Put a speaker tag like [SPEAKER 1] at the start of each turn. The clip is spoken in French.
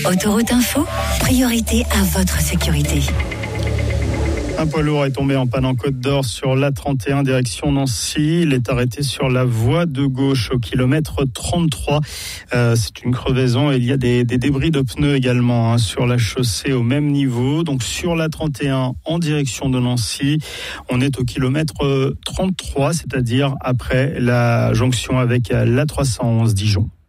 [SPEAKER 1] Autoroute Info, priorité à votre sécurité.
[SPEAKER 2] Un poids lourd est tombé en panne en Côte d'Or sur l'A31 direction Nancy. Il est arrêté sur la voie de gauche au kilomètre 33. C'est une crevaison et il y a des débris de pneus également sur la chaussée au même niveau. Donc sur l'A31 en direction de Nancy, on est au kilomètre 33, c'est-à-dire après la jonction avec l'A311 Dijon.